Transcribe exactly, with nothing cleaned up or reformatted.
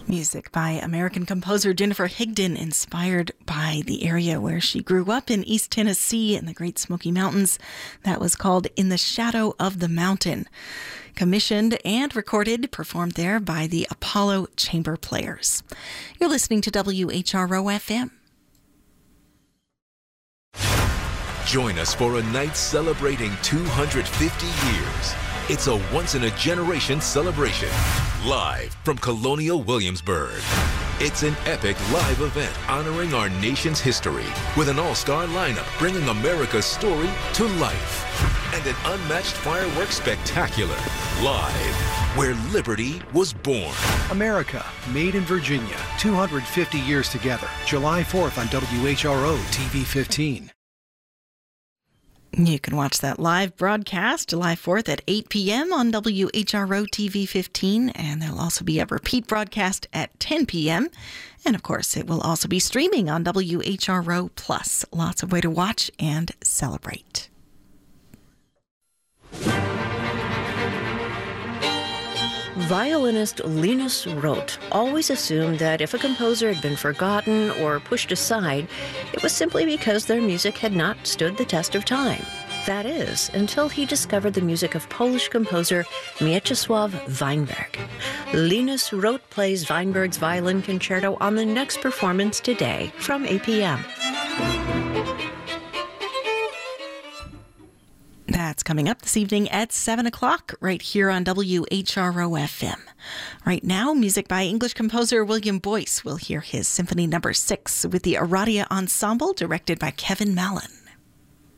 Music by American composer Jennifer Higdon, inspired by the area where she grew up in East Tennessee in the Great Smoky Mountains. That was called In the Shadow of the Mountain. Commissioned and recorded, performed there by the Apollo Chamber Players. You're listening to W H R O F M. Join us for a night celebrating two hundred fifty years. It's a once-in-a-generation celebration, live from Colonial Williamsburg. It's an epic live event honoring our nation's history with an all-star lineup bringing America's story to life. And an unmatched fireworks spectacular, live where liberty was born. America, made in Virginia, two hundred fifty years together. July fourth on W H R O T V fifteen. You can watch that live broadcast July fourth at eight p.m. on W H R O T V fifteen, and there'll also be a repeat broadcast at ten p.m. And of course, it will also be streaming on W H R O Plus. Lots of way to watch and celebrate. Violinist Linus Roth always assumed that if a composer had been forgotten or pushed aside, it was simply because their music had not stood the test of time. That is, until he discovered the music of Polish composer Mieczysław Weinberg. Linus Roth plays Weinberg's Violin Concerto on the next performance today from eight p.m. That's coming up this evening at seven o'clock right here on W H R O F M. Right now, music by English composer William Boyce. We'll hear his Symphony Number six with the Aradia Ensemble, directed by Kevin Mallon.